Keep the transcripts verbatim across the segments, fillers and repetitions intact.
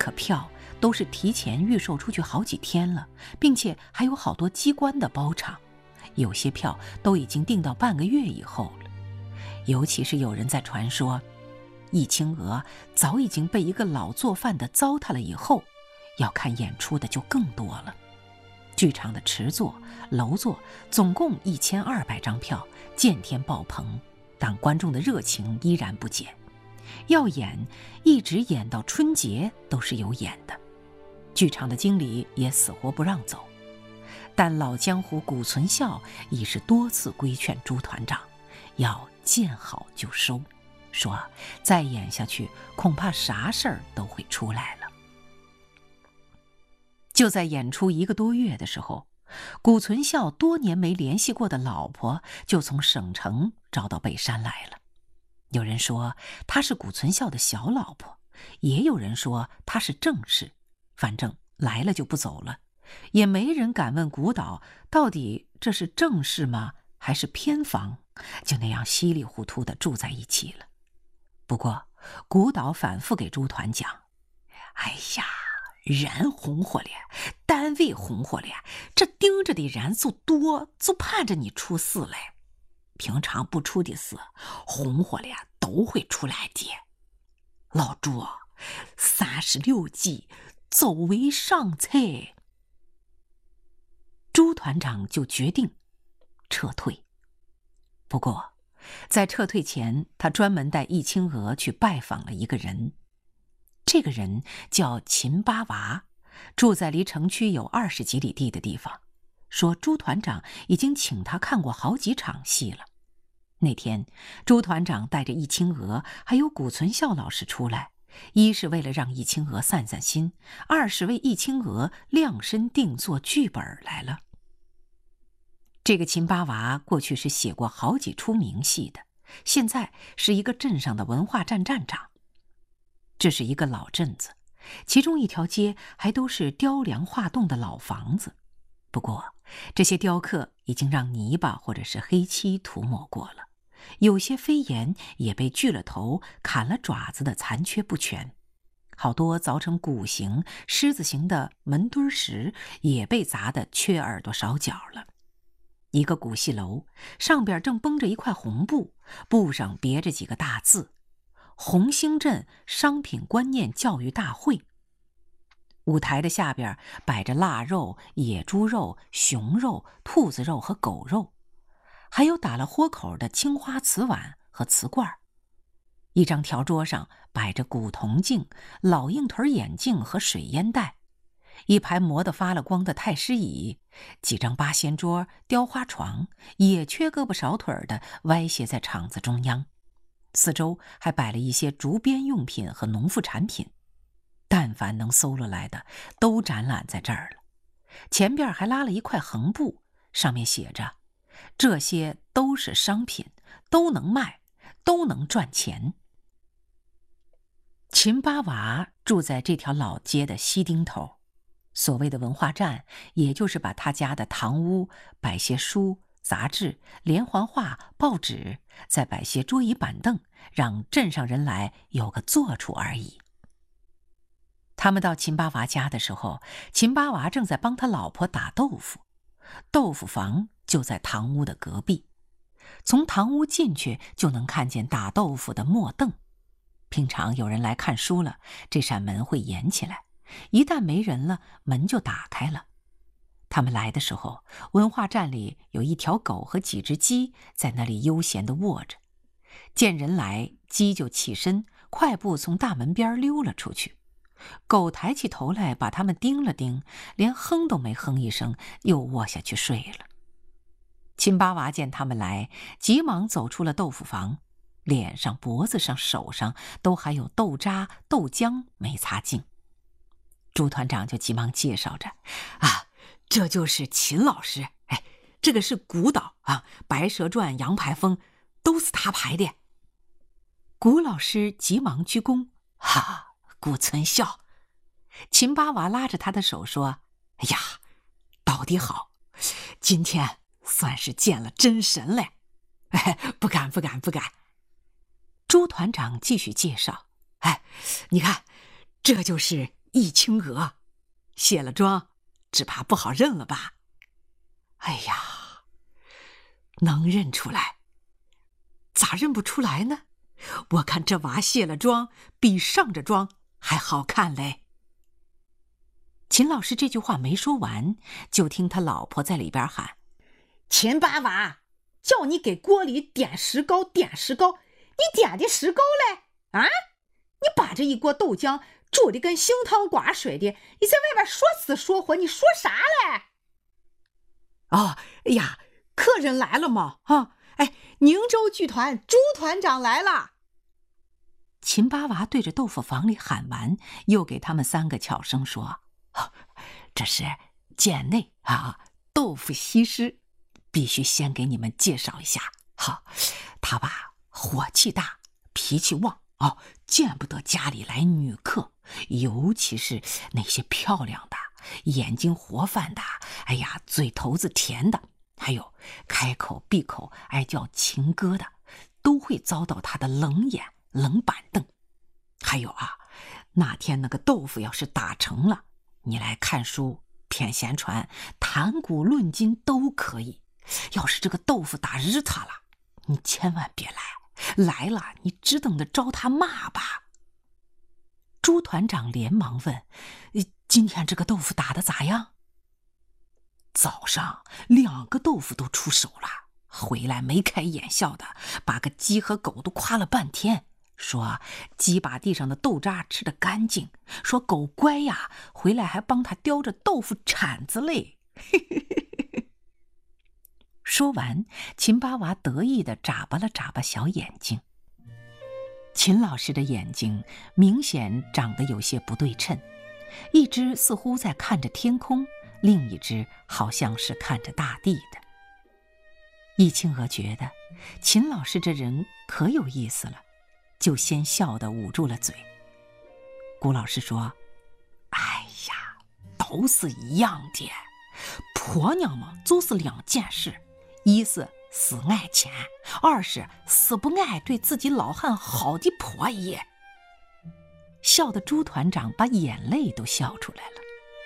可票都是提前预售出去好几天了，并且还有好多机关的包场，有些票都已经订到半个月以后了。尤其是有人在传说易清娥早已经被一个老做饭的糟蹋了以后，要看演出的就更多了。剧场的池座、楼座总共一千二百张票，见天爆棚，但观众的热情依然不减。要演，一直演到春节都是有演的。剧场的经理也死活不让走，但老江湖古存孝已是多次规劝朱团长要见好就收，说再演下去恐怕啥事儿都会出来了。就在演出一个多月的时候，古存孝多年没联系过的老婆就从省城找到北山来了。有人说她是古存孝的小老婆，也有人说她是正室，反正来了就不走了，也没人敢问古导到底这是正室吗还是偏房，就那样稀里糊涂地住在一起了。不过古导反复给朱团讲，哎呀，人红火了，单位红火了，这盯着的人就多，就盼着你出事嘞。平常不出的事，红火了都会出来的。老朱，三十六计，走为上策。朱团长就决定撤退。不过在撤退前，他专门带易清娥去拜访了一个人。这个人叫秦八娃，住在离城区有二十几里地的地方，说朱团长已经请他看过好几场戏了。那天朱团长带着易清娥还有古存孝老师出来，一是为了让易清娥散散心，二是为易清娥量身定做剧本来了。这个秦八娃过去是写过好几出名戏的，现在是一个镇上的文化站站长。这是一个老镇子，其中一条街还都是雕梁画栋的老房子，不过这些雕刻已经让泥巴或者是黑漆涂抹过了，有些飞檐也被锯了头、砍了爪子的残缺不全，好多凿成鼓形、狮子形的门墩石也被砸得缺耳朵少角了。一个古戏楼上边正绷着一块红布，布上别着几个大字：红星镇商品观念教育大会。舞台的下边摆着腊肉、野猪肉、熊肉、兔子肉和狗肉，还有打了豁口的青花瓷碗和瓷罐。一张条桌上摆着古铜镜、老硬腿眼镜和水烟袋，一排磨得发了光的太师椅，几张八仙桌、雕花床也缺胳膊少腿的歪斜在场子中央，四周还摆了一些竹编用品和农副产品，但凡能搜罗来的都展览在这儿了。前边还拉了一块横布，上面写着：这些都是商品，都能卖，都能赚钱。秦八娃住在这条老街的西丁头，所谓的文化站，也就是把他家的堂屋摆些书、杂志、连环画、报纸，再摆些桌椅板凳，让镇上人来有个坐处而已。他们到秦八娃家的时候，秦八娃正在帮他老婆打豆腐，豆腐房就在堂屋的隔壁，从堂屋进去就能看见打豆腐的磨凳。平常有人来看书了，这扇门会掩起来，一旦没人了，门就打开了。他们来的时候，文化站里有一条狗和几只鸡在那里悠闲地卧着。见人来，鸡就起身，快步从大门边溜了出去。狗抬起头来把他们盯了盯，连哼都没哼一声，又卧下去睡了。秦八娃见他们来，急忙走出了豆腐房，脸上、脖子上、手上都还有豆渣、豆浆没擦净。朱团长就急忙介绍着：啊，这就是秦老师，哎，这个是古导啊，白蛇传、杨排风都是他排的。古老师急忙鞠躬：哈，古存孝。秦八娃拉着他的手说：哎呀，导的好，今天算是见了真神嘞。哎，不敢不敢不敢。朱团长继续介绍：哎，你看，这就是易清娥，卸了妆，只怕不好认了吧？哎呀，能认出来。咋认不出来呢？我看这娃卸了妆，比上着妆还好看嘞。秦老师这句话没说完，就听他老婆在里边喊：秦八娃，叫你给锅里点石膏，点石膏，你点的石膏嘞？啊，你把这一锅豆浆煮的跟杏汤瓜水的，你在外边说死说活，你说啥嘞？哦，哎呀，客人来了吗？啊，哎，宁州剧团朱团长来了。秦八娃对着豆腐房里喊完，又给他们三个悄声说：哦，这是贱内啊，豆腐西施，必须先给你们介绍一下。好，他吧火气大，脾气旺哦，见不得家里来女客，尤其是那些漂亮的、眼睛活泛的，哎呀，嘴头子甜的，还有开口闭口爱叫情歌的，都会遭到他的冷眼冷板凳。还有啊，那天那个豆腐要是打成了，你来看书、谝闲传、谈古论今都可以。要是这个豆腐打日他了，你千万别来，来了你只等着招他骂吧。朱团长连忙问：今天这个豆腐打得咋样？早上两个豆腐都出手了，回来眉开眼笑的，把个鸡和狗都夸了半天，说鸡把地上的豆渣吃得干净，说狗乖呀，回来还帮他叼着豆腐铲子嘞。说完，秦八娃得意地眨巴了眨巴小眼睛。秦老师的眼睛明显长得有些不对称，一只似乎在看着天空，另一只好像是看着大地的。易清娥觉得秦老师这人可有意思了，就先笑得捂住了嘴。顾老师说：哎呀，都是一样的，婆娘嘛就是两件事，一是死爱钱，二是死不爱对自己老汉好的婆爷。笑得朱团长把眼泪都笑出来了。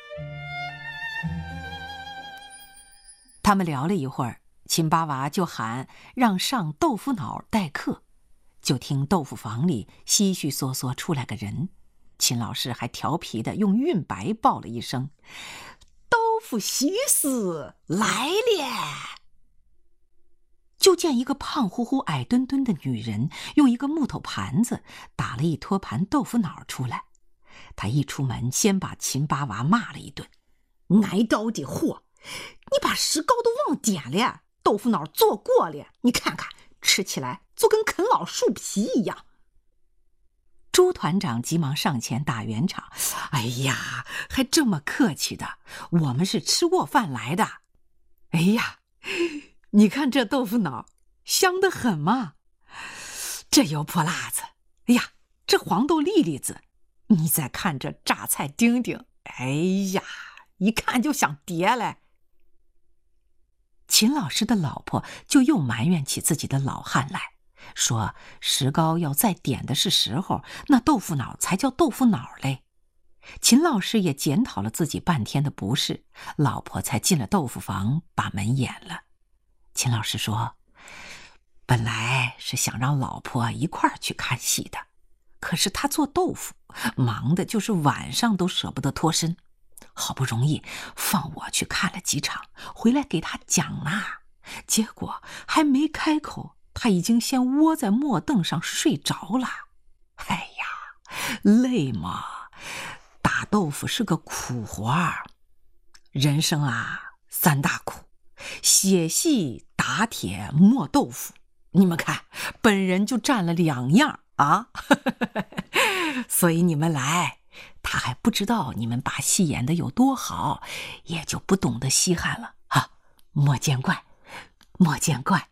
他们聊了一会儿，秦八娃就喊让上豆腐脑待客，就听豆腐房里稀稀嗦嗦出来个人，秦老师还调皮的用韵白报了一声：豆腐西施来了。就见一个胖乎乎矮墩墩的女人用一个木头盘子打了一托盘豆腐脑出来。她一出门先把秦八娃骂了一顿：挨刀的货，你把石膏都忘点了，豆腐脑做过了，你看看吃起来就跟啃老树皮一样。朱团长急忙上前打圆场：哎呀，还这么客气的，我们是吃过饭来的。哎呀，你看这豆腐脑香得很嘛，这油泼辣子，哎呀，这黄豆粒粒子，你再看这榨菜丁丁，哎呀，一看就想叠嘞。秦老师的老婆就又埋怨起自己的老汉来，说石膏要再点的是时候，那豆腐脑才叫豆腐脑嘞。秦老师也检讨了自己半天的不是，老婆才进了豆腐房把门掩了。秦老师说：本来是想让老婆一块儿去看戏的，可是他做豆腐忙的就是晚上都舍不得脱身，好不容易放我去看了几场，回来给他讲啦，结果还没开口，他已经先窝在木凳上睡着了。哎呀，累嘛，打豆腐是个苦活儿，人生啊三大苦，写戏、打铁、磨豆腐，你们看本人就占了两样啊。所以你们来，他还不知道你们把戏演得有多好，也就不懂得稀罕了啊，莫见怪，莫见怪。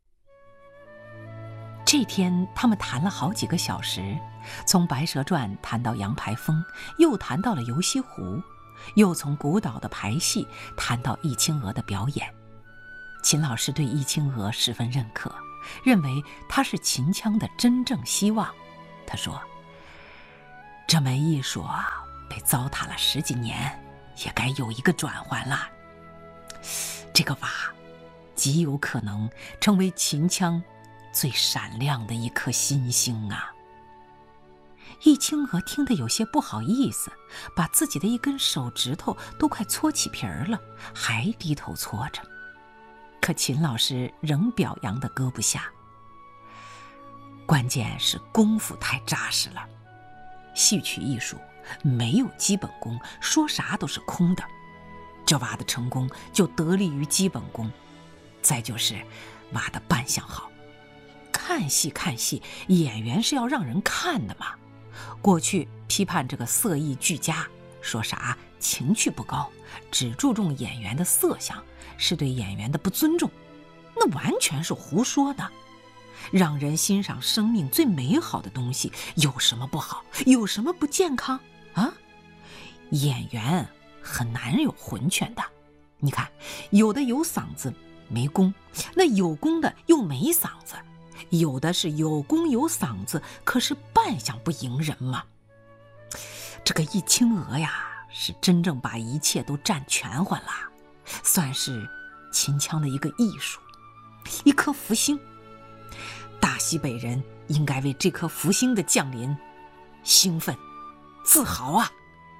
这天他们谈了好几个小时，从《白蛇传》谈到杨排风，又谈到了游西湖，又从古岛的排戏谈到易清娥的表演。秦老师对易清娥十分认可，认为她是秦腔的真正希望。他说：这门艺术啊， 被糟蹋了十几年，也该有一个转换了。这个娃极有可能成为秦腔最闪亮的一颗新星啊！易清娥听得有些不好意思，把自己的一根手指头都快搓起皮儿了，还低头搓着。可秦老师仍表扬得搁不下。关键是功夫太扎实了，戏曲艺术没有基本功，说啥都是空的。这娃的成功就得力于基本功，再就是娃的扮相好。看戏看戏，演员是要让人看的嘛。过去批判这个色艺俱佳，说啥情趣不高，只注重演员的色相，是对演员的不尊重，那完全是胡说的。让人欣赏生命最美好的东西，有什么不好？有什么不健康啊？演员很难有浑全的。你看，有的有嗓子没功，那有功的又没嗓子；有的是有功有嗓子，可是扮相不迎人嘛。这个易清娥呀，是真正把一切都占全乎了，算是秦腔的一个艺术，一颗福星。大西北人应该为这颗福星的降临兴奋自豪啊！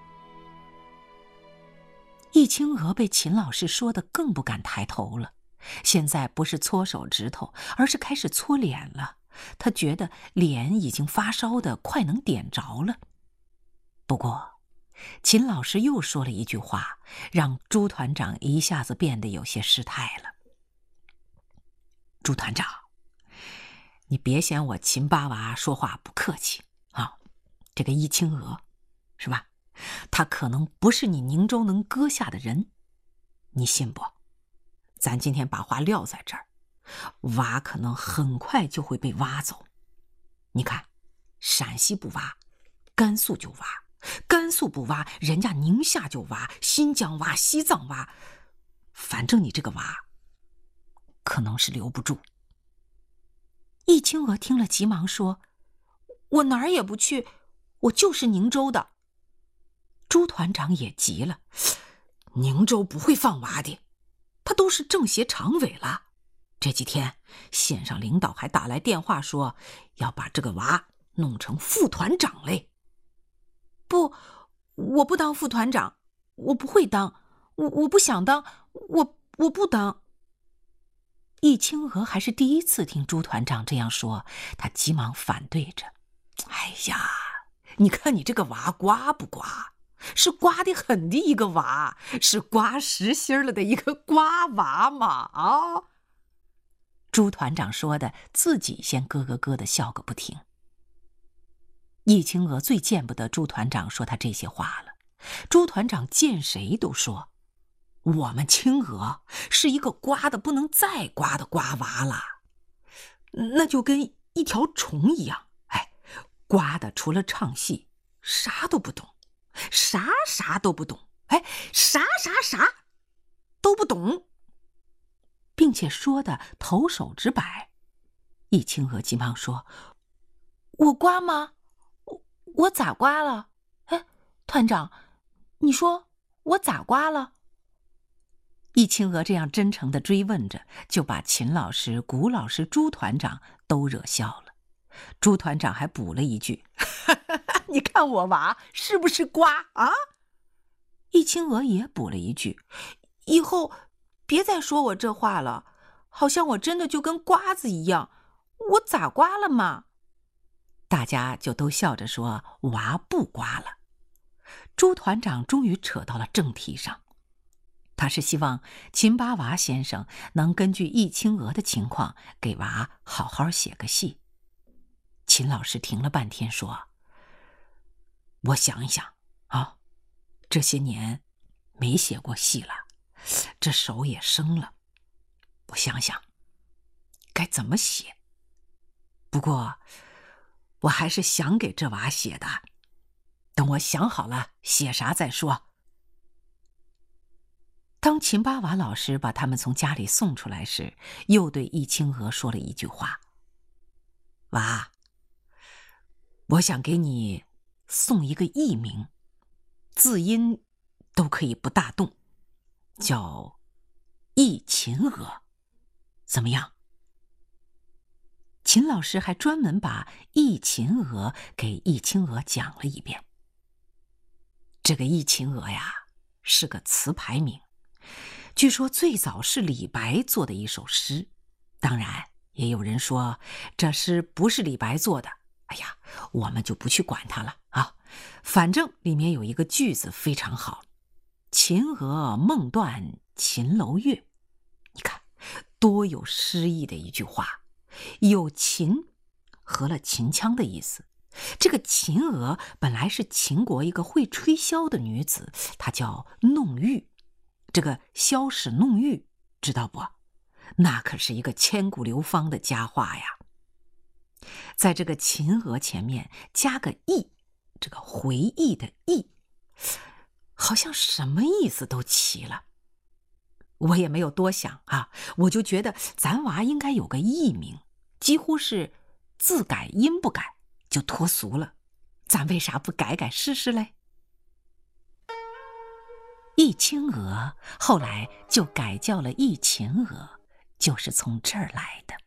易清娥被秦老师说得更不敢抬头了，现在不是搓手指头，而是开始搓脸了。她觉得脸已经发烧的快能点着了。不过秦老师又说了一句话，让朱团长一下子变得有些失态了。朱团长，你别嫌我秦八娃说话不客气啊！这个易清娥，是吧？他可能不是你宁州能割下的人，你信不？咱今天把话撂在这儿，娃可能很快就会被挖走。你看，陕西不挖，甘肃就挖；甘肃不挖，人家宁夏就挖，新疆挖，西藏挖。反正你这个娃，可能是留不住。易清娥听了急忙说：“我哪儿也不去，我就是宁州的。”朱团长也急了：“宁州不会放娃的，他都是政协常委了。这几天县上领导还打来电话说，要把这个娃弄成副团长嘞。”“不，我不当副团长，我不会当，我我不想当，我我不当。”易清娥还是第一次听朱团长这样说，她急忙反对着：“哎呀，你看你这个娃瓜不瓜？是瓜得很的一个娃，是瓜实心了的一个瓜娃嘛啊！”朱团长说的，自己先咯咯咯的笑个不停。易清娥最见不得朱团长说他这些话了。朱团长见谁都说：“我们清娥是一个瓜的不能再瓜的瓜娃了，那就跟一条虫一样，哎，瓜的除了唱戏啥都不懂，啥啥都不懂，哎，啥啥啥都不懂，并且说的头手直摆。”易清娥急忙说：“我瓜吗？我我咋瓜了？哎，团长，你说我咋瓜了？”易清娥这样真诚地追问着，就把秦老师、谷老师、朱团长都惹笑了。朱团长还补了一句：“你看我娃是不是瓜啊？”易清娥也补了一句：“以后别再说我这话了，好像我真的就跟瓜子一样，我咋瓜了嘛？”大家就都笑着说娃不瓜了。朱团长终于扯到了正题上。他是希望秦八娃先生能根据易清娥的情况给娃好好写个戏。秦老师停了半天说：“我想一想啊，这些年没写过戏了，这手也生了，我想想该怎么写。不过我还是想给这娃写的，等我想好了写啥再说。”当秦八娃老师把他们从家里送出来时，又对易清娥说了一句话：“娃，我想给你送一个艺名， 字音都可以不大动，叫忆秦娥，怎么样？秦老师还专门把忆秦娥给易清娥讲了一遍。这个忆秦娥呀，是个词牌名，据说最早是李白做的一首诗，当然也有人说这诗不是李白做的，哎呀，我们就不去管它了啊。反正里面有一个句子非常好，秦娥梦断秦楼月，你看多有诗意的一句话，有秦合了秦腔的意思。这个秦娥本来是秦国一个会吹箫的女子，她叫弄玉，这个箫使弄玉知道不？那可是一个千古流芳的佳话呀。在这个秦娥前面加个忆，这个回忆的忆，好像什么意思都齐了。我也没有多想啊，我就觉得咱娃应该有个艺名，几乎是字改音不改就脱俗了，咱为啥不改改试试嘞？忆清娥后来就改叫了忆秦娥，就是从这儿来的。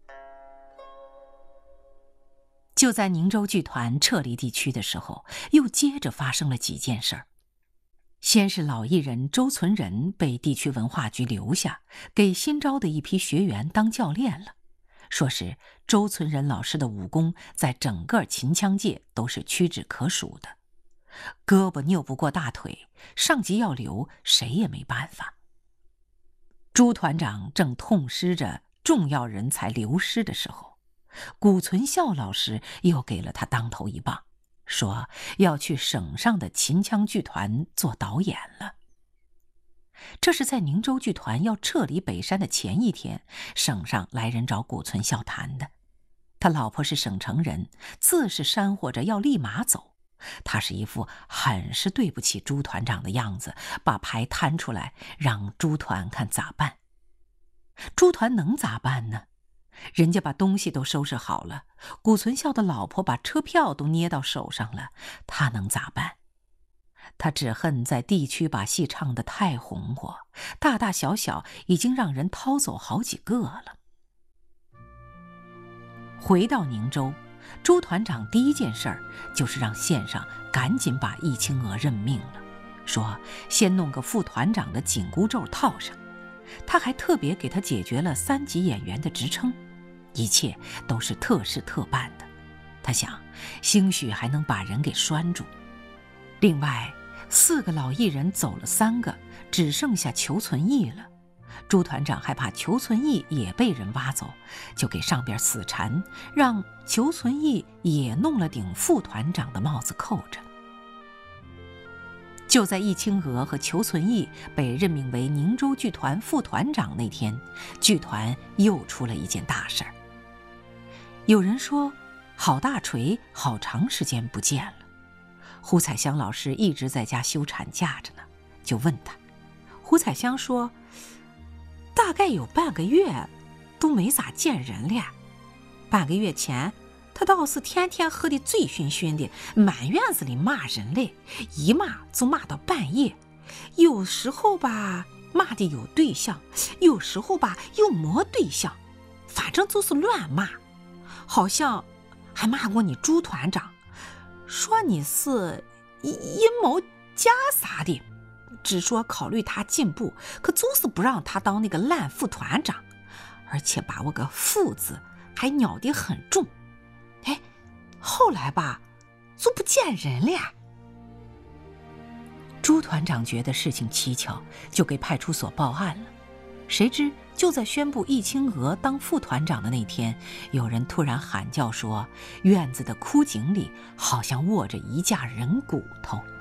就在宁州剧团撤离地区的时候，又接着发生了几件事儿。先是老艺人周存仁被地区文化局留下，给新招的一批学员当教练了。说是周存仁老师的武功在整个秦腔界都是屈指可数的，胳膊拗不过大腿，上级要留谁也没办法。朱团长正痛失着重要人才流失的时候，谷存孝老师又给了他当头一棒，说要去省上的秦腔剧团做导演了。这是在宁州剧团要撤离北山的前一天，省上来人找谷存孝谈的。他老婆是省城人，自是煽惑着要立马走。他是一副很是对不起朱团长的样子，把牌摊出来让朱团看咋办。朱团能咋办呢？人家把东西都收拾好了，谷存孝的老婆把车票都捏到手上了，他能咋办？他只恨在地区把戏唱得太红火，大大小小已经让人掏走好几个了。回到宁州，朱团长第一件事儿就是让县上赶紧把易清娥任命了，说先弄个副团长的紧箍咒套上。他还特别给他解决了三级演员的职称，一切都是特事特办的。他想，兴许还能把人给拴住。另外，四个老艺人走了三个，只剩下裘存义了。朱团长还怕裘存义也被人挖走，就给上边死缠，让裘存义也弄了顶副团长的帽子扣着。就在易清娥和裘存义被任命为宁州剧团副团长那天，剧团又出了一件大事儿。有人说，郝大锤好长时间不见了。胡彩香老师一直在家休产假着呢，就问他。胡彩香说，大概有半个月都没咋见人了。半个月前他倒是天天喝得醉醺醺的，满院子里骂人嘞，一骂就骂到半夜，有时候吧骂的有对象，有时候吧又没对象，反正就是乱骂。好像还骂过你朱团长，说你是阴谋家啥的，只说考虑他进步，可就是不让他当那个烂副团长，而且把我个副字还咬得很重。哎，后来吧就不见人了。朱团长觉得事情蹊跷，就给派出所报案了。谁知就在宣布易清娥当副团长的那天，有人突然喊叫说，院子的枯井里好像卧着一架人骨头。